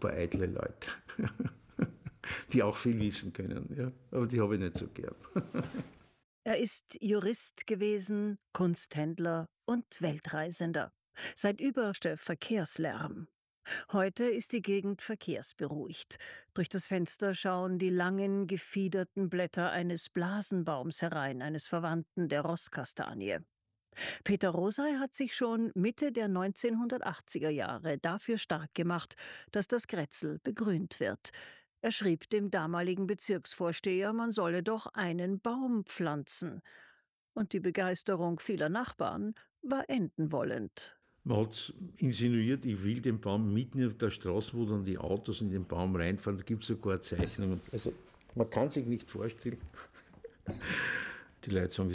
paar eitle Leute, die auch viel wissen können. Ja? Aber die habe ich nicht so gern. Er ist Jurist gewesen, Kunsthändler und Weltreisender. Sein Überste Verkehrslärm. Heute ist die Gegend verkehrsberuhigt. Durch das Fenster schauen die langen, gefiederten Blätter eines Blasenbaums herein, eines Verwandten der Rosskastanie. Peter Rosey hat sich schon Mitte der 1980er Jahre dafür stark gemacht, dass das Grätzl begrünt wird. Er schrieb dem damaligen Bezirksvorsteher, man solle doch einen Baum pflanzen. Und die Begeisterung vieler Nachbarn war enden wollend. Man hat insinuiert, ich will den Baum mitten auf der Straße, wo dann die Autos in den Baum reinfahren, da gibt es sogar Zeichnungen. Also man kann sich nicht vorstellen. Die Leute sagen,